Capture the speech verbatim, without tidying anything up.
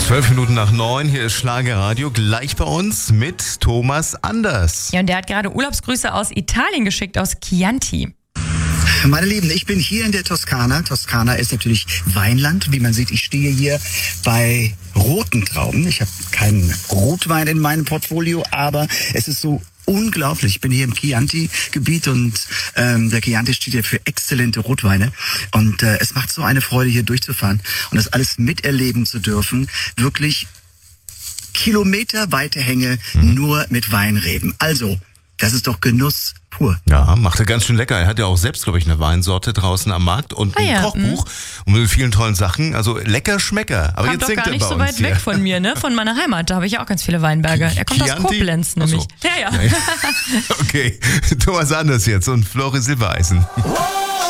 Zwölf Minuten nach neun, hier ist Schlagerradio, gleich bei uns mit Thomas Anders. Ja, und der hat gerade Urlaubsgrüße aus Italien geschickt, aus Chianti. Meine Lieben, ich bin hier in der Toskana. Toskana ist natürlich Weinland. Wie man sieht, ich stehe hier bei roten Trauben. Ich habe keinen Rotwein in meinem Portfolio, aber es ist so unglaublich. Ich bin hier im Chianti-Gebiet und ähm, der Chianti steht ja für exzellente Rotweine. Und äh, es macht so eine Freude, hier durchzufahren und das alles miterleben zu dürfen. Wirklich kilometerweite Hänge mhm. nur mit Weinreben. Also, das ist doch Genuss pur. Ja, macht er ganz schön lecker. Er hat ja auch selbst, glaube ich, eine Weinsorte draußen am Markt und ah, ein ja. Kochbuch mhm. und mit vielen tollen Sachen. Also lecker Schmecker. Aber kommt jetzt doch singt gar er nicht bei so weit uns weg hier. von mir, ne? Von meiner Heimat. Da habe ich ja auch ganz viele Weinberge. Er kommt Chianti? aus Koblenz nämlich. So. Ja, ja. ja, ja. Okay, Thomas Anders jetzt und Flori Silbereisen.